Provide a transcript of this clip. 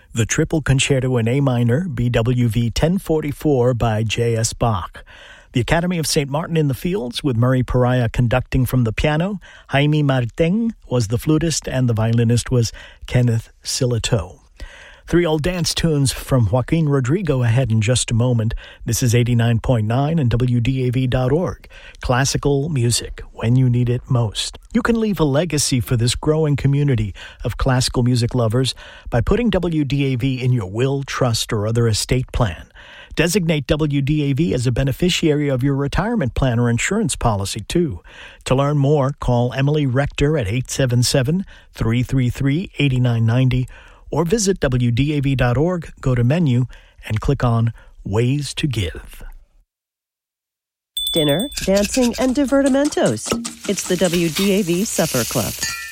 The Triple Concerto in A minor, BWV 1044 by J.S. Bach. The Academy of St. Martin in the Fields, with Murray Pariah conducting from the piano. Jaime Martin was the flutist, and the violinist was Kenneth Silito. 3 old dance tunes from Joaquin Rodrigo ahead in just a moment. This is 89.9 and WDAV.org. Classical music, when you need it most. You can leave a legacy for this growing community of classical music lovers by putting WDAV in your will, trust, or other estate plan. Designate WDAV as a beneficiary of your retirement plan or insurance policy, too. To learn more, call Emily Rector at 877-333-8990 or visit WDAV.org, go to menu, and click on Ways to Give. Dinner, dancing, and divertimentos. It's the WDAV Supper Club.